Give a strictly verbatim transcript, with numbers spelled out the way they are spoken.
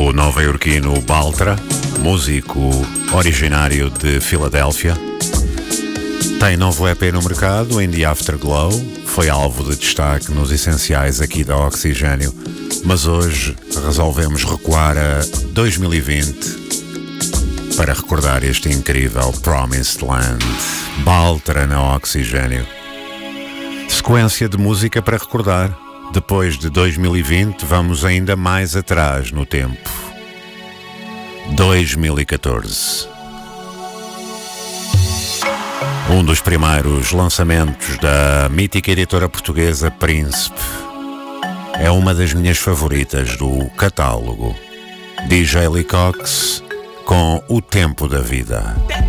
O nova-iorquino Baltra, músico originário de Filadélfia, tem novo E P no mercado, In the Afterglow. Foi alvo de destaque nos essenciais aqui da Oxigênio, mas hoje resolvemos recuar a dois mil e vinte para recordar este incrível Promised Land. Baltra na Oxigênio. Sequência de música para recordar. Depois de dois mil e vinte, vamos ainda mais atrás no tempo. dois mil e catorze. Um dos primeiros lançamentos da mítica editora portuguesa Príncipe. É uma das minhas favoritas do catálogo. D J Lee Cox com O Tempo da Vida.